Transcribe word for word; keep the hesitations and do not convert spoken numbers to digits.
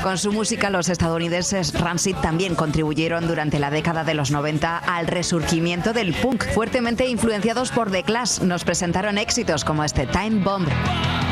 Con su música, los estadounidenses Rancid también contribuyeron durante la década de los noventa al resurgimiento del punk. Fuertemente influenciados por The Clash, nos presentaron éxitos como este Time Bomb.